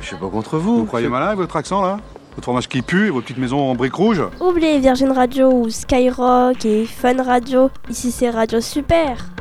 Je suis pas contre vous. Vous croyez malin avec votre accent là? Votre fromage qui pue, vos petites maisons en briques rouges? Oubliez Virgin Radio ou Skyrock et Fun Radio. Ici c'est Radio Super.